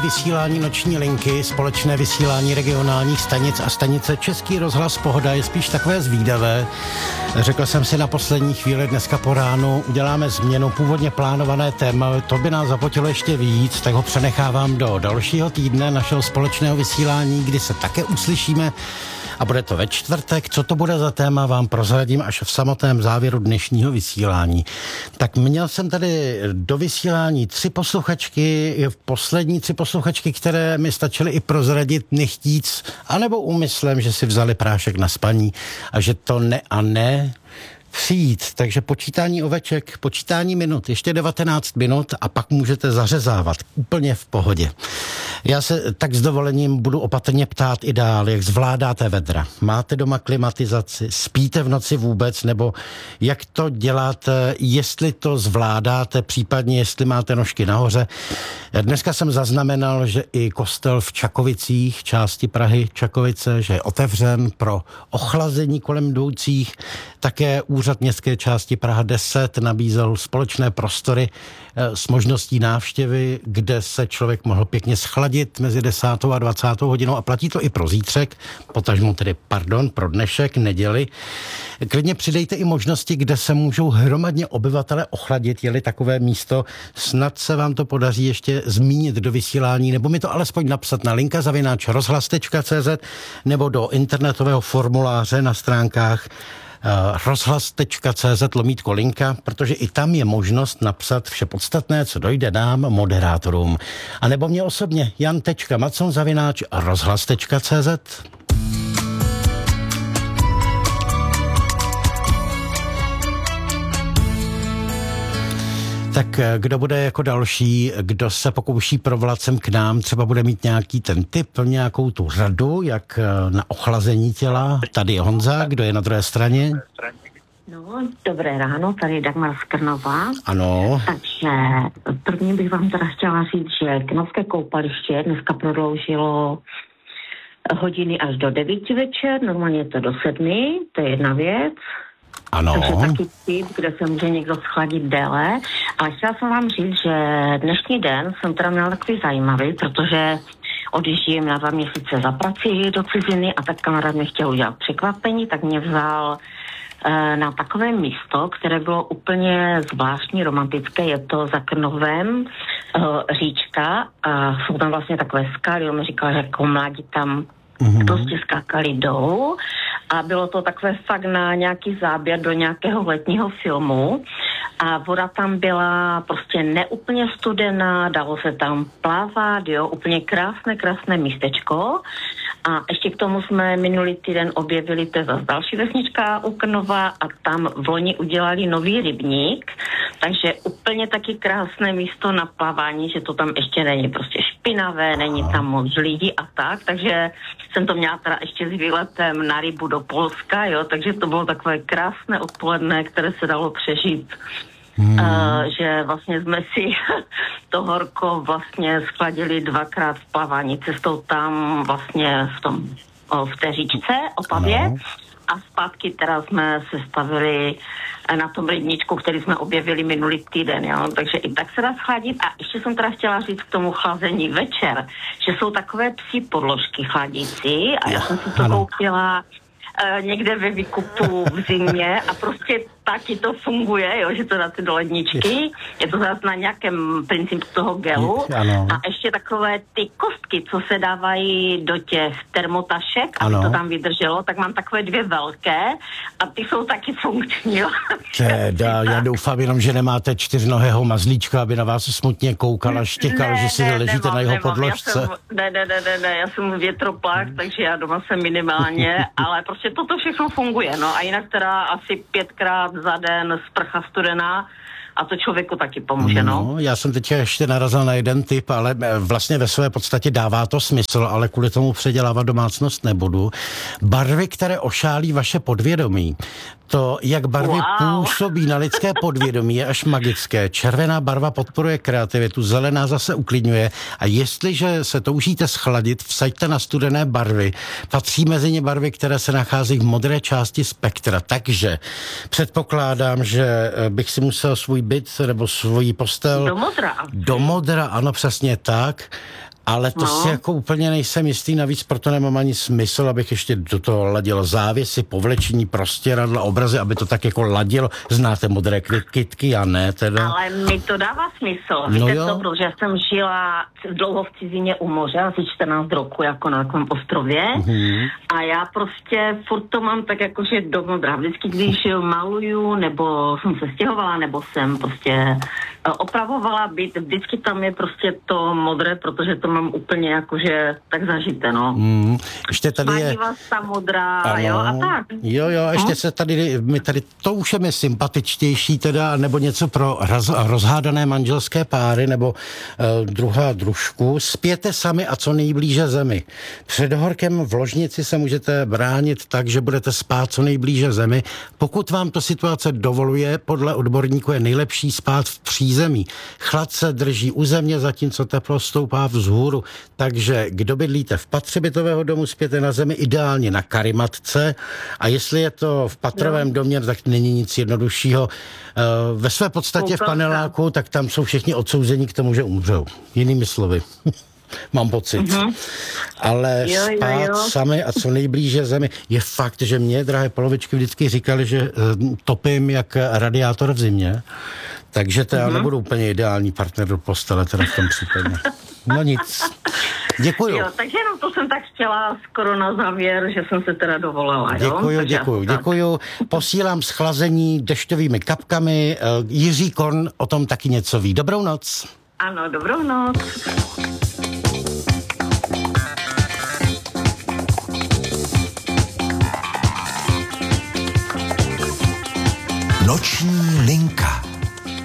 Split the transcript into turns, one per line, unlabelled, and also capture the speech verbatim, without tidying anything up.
vysílání Noční linky, společné vysílání regionálních stanic a stanice Český rozhlas Pohoda je spíš takové zvídavé. Řekl jsem si na poslední chvíli dneska po ránu, uděláme změnu, původně plánované téma, to by nás zapotilo ještě víc, tak ho přenechávám do dalšího týdne našeho společného vysílání, kdy se také uslyšíme. A bude to ve čtvrtek. Co to bude za téma, vám prozradím až v samotném závěru dnešního vysílání. Tak měl jsem tady do vysílání tři posluchačky, poslední tři posluchačky, které mi stačily i prozradit nechtíc, anebo úmyslem, že si vzali prášek na spaní a že to ne a ne přijít. Takže počítání oveček, počítání minut, ještě devatenáct minut a pak můžete zařezávat úplně v pohodě. Já se tak s dovolením budu opatrně ptát i dál, jak zvládáte vedra. Máte doma klimatizaci, spíte v noci vůbec, nebo jak to děláte, jestli to zvládáte, případně jestli máte nožky nahoře. Dneska jsem zaznamenal, že i kostel v Čakovicích, části Prahy Čakovice, že je otevřen pro ochlazení kolem jdoucích. Také úřad městské části Praha deset nabízel společné prostory s možností návštěvy, kde se člověk mohl pěkně schladit mezi desátou a dvacátou hodinou a platí to i pro zítřek, potažmo tedy, pardon, pro dnešek, neděli. Klidně přidejte i možnosti, kde se můžou hromadně obyvatele ochladit, je-li takové místo. Snad se vám to podaří ještě zmínit do vysílání, nebo mi to alespoň napsat na linka zavináč rozhlas tečka cé zet nebo do internetového formuláře na stránkách rozhlas tečka cé zet lomítko linka, protože i tam je možnost napsat vše podstatné, co dojde nám, moderátorům. A nebo mě osobně, jan tečka macon zavináč rozhlas tečka cé zet. Tak kdo bude jako další, kdo se pokouší provlacem k nám, třeba bude mít nějaký ten tip, nějakou tu radu, jak na ochlazení těla. Tady je Honza, kdo je na druhé straně?
No, dobré ráno, tady Dagmar Skrnová.
Ano.
Takže první bych vám teda chtěla říct, že Knovské koupaliště dneska prodloužilo hodiny až do devíti večer, normálně je to do sedmi, to je jedna věc.
Ano.
Takže taky tip, kde se může někdo schladit déle. Ale chtěla jsem vám říct, že dnešní den jsem teda měla takový zajímavý, protože odjíždím na dva měsíce za prací do ciziny a tak kamarád mě chtěl udělat překvapení, tak mě vzal e, na takové místo, které bylo úplně zvláštní, romantické. Je to za Krnovem e, říčka a jsou tam vlastně takové skaly. On mi říkal, že jako mladí tam mm-hmm. prostě skákali dolů. A bylo to takové fakt na nějaký záběr do nějakého letního filmu a voda tam byla prostě neúplně studená, dalo se tam plavat, jo, úplně krásné, krásné místečko. A ještě k tomu jsme minulý týden objevili, to je zase další vesnička u Krnova a tam v loni udělali nový rybník, takže úplně taky krásné místo na plavání, že to tam ještě není prostě špinavé, není tam moc lidí a tak, takže jsem to měla teda ještě s výletem na rybu do Polska, jo, takže to bylo takové krásné odpoledne, které se dalo přežít. Hmm. Uh, že vlastně jsme si to horko vlastně schladili dvakrát v plavání cestou tam vlastně v tom, o, v té říčce Opavě no. A zpátky teda jsme se stavili na tom rybníčku, který jsme objevili minulý týden, jo? Takže i tak se dá schladit. A ještě jsem teda chtěla říct k tomu chlazení večer, že jsou takové psí podložky chladící a já jsem si to koupila Uh, někde ve výkupu v zimě a prostě taky to funguje, jo, že to dáte do ledničky, je to zase na nějakém principu toho gelu
ano.
A ještě takové ty kostky, co se dávají do těch termotašek, aby
ano.
to tam vydrželo, tak mám takové dvě velké a ty jsou taky funkční, jo.
Teda, já doufám jenom, že nemáte čtyřnohého mazlíčka, aby na vás smutně koukal a štěkal, ne, že si ne, ležíte nemám, na jeho nemám. podložce.
Jsem, ne, ne, ne, ne, ne, já jsem větroplach, takže já doma jsem minimálně, ale prostě toto všechno funguje, no a jinak teda asi pětkrát za den sprcha studená a to člověku taky pomůže, no.
no. Já jsem teď ještě narazil na jeden tip, ale vlastně ve své podstatě dává to smysl, ale kvůli tomu předělávat domácnost nebudu. Barvy, které ošálí vaše podvědomí. To, jak barvy wow. působí na lidské podvědomí, je až magické. Červená barva podporuje kreativitu, zelená zase uklidňuje a jestliže se toužíte schladit, vsaďte na studené barvy. Patří mezi ně barvy, které se nachází v modré části spektra. Takže předpokládám, že bych si musel svůj byt nebo svůj postel...
Do modra.
Do modra, ano, přesně tak. Ale to
No.
si jako úplně nejsem jistý, navíc proto nemám ani smysl, abych ještě do toho ladil závěsy, povlečení, prostěradla, obrazy, aby to tak jako ladilo. Znáte modré kytky, já ne teda.
Ale mi to dává smysl.
No
Víte
jo.
co, protože jsem žila dlouho v cizině u moře, asi čtrnáct roku, jako na takovém ostrově.
Mhm.
A já prostě furt to mám tak jakože do modra. Vždycky, když maluju, nebo jsem se stěhovala, nebo jsem prostě eh, opravovala byt, vždycky tam je prostě to modré, protože to mám úplně jakože tak zažité, no.
Mm, ještě tady je...
Malí vás ta modrá,
Ano.
jo, a tak.
Jo, jo, ještě
Hm?
se tady, my tady, to už je mi sympatičtější teda, nebo něco pro roz, rozhádané manželské páry, nebo uh, druhá družku. Spěte sami a co nejblíže zemi. Před horkem v ložnici se můžete bránit tak, že budete spát co nejblíže zemi. Pokud vám to situace dovoluje, podle odborníků je nejlepší spát v přízemí. Chlad se drží u země, zatímco teplo stoupá vzhůru. Takže kdo bydlíte v patře bytového domu, spěte na zemi, ideálně na karimatce. A jestli je to v patrovém domě, tak není nic jednoduššího. Ve své podstatě v paneláku, tak tam jsou všichni odsouzení k tomu, že umřou. Jinými slovy. Mám pocit. Mm-hmm. Ale
Jo, jo,
spát
jo.
sami a co nejblíže zemi. Je fakt, že mě, drahé polovičky, vždycky říkali, že uh, topím jak radiátor v zimě. Takže to já
Mhm.
nebudu úplně ideální partner do postele, teda v tom případě. No nic. Děkuju.
Jo, takže jenom to jsem tak chtěla skoro na závěr, že jsem se teda dovolala, jo?
Děkuju,
Takže
děkuju,
tak.
děkuju. Posílám schlazení dešťovými kapkami. Uh, Jiří Korn o tom taky něco ví. Dobrou noc.
Ano, dobrou noc.
Noční linka.